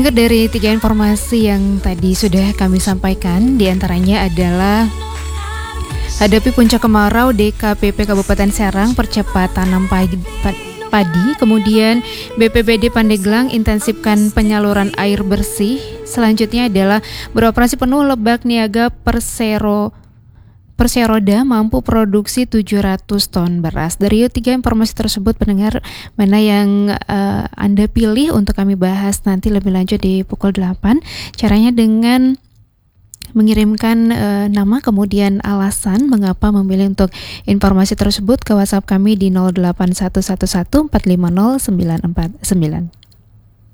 Dari 3 informasi yang tadi sudah kami sampaikan, diantaranya adalah hadapi puncak kemarau, DKPP Kabupaten Serang percepat tanam padi, kemudian BPBD Pandeglang intensifkan penyaluran air bersih. Selanjutnya adalah beroperasi penuh Lebak Niaga Perseroda mampu produksi 700 ton beras. Dari 3 informasi tersebut, pendengar, mana yang Anda pilih untuk kami bahas nanti lebih lanjut di pukul 8. Caranya dengan mengirimkan nama kemudian alasan mengapa memilih untuk informasi tersebut ke WhatsApp kami di 08111450949.